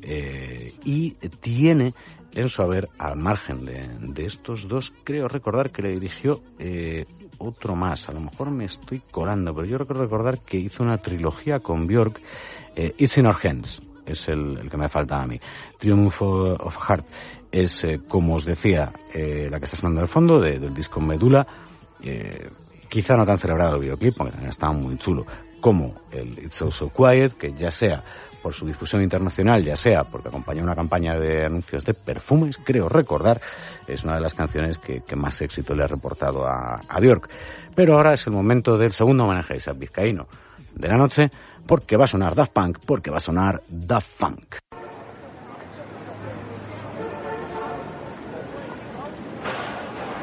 y tiene en su haber, al margen de estos dos, creo recordar que le dirigió otro más. A lo mejor me estoy colando, pero yo recuerdo recordar que hizo una trilogía con Björk. It's in Our Hands es el que me falta a mí. Triumph of Heart es, como os decía, la que está sonando al fondo del disco Medula. Quizá no tan celebrado el videoclip, porque también está muy chulo, como el It's So So Quiet, que ya sea por su difusión internacional, ya sea porque acompaña una campaña de anuncios de perfumes, creo recordar, es una de las canciones que más éxito le ha reportado a Björk. Pero ahora es el momento del segundo homenaje a Isaac Vizcaíno de la noche, porque va a sonar Daft Punk, porque va a sonar Daft Punk.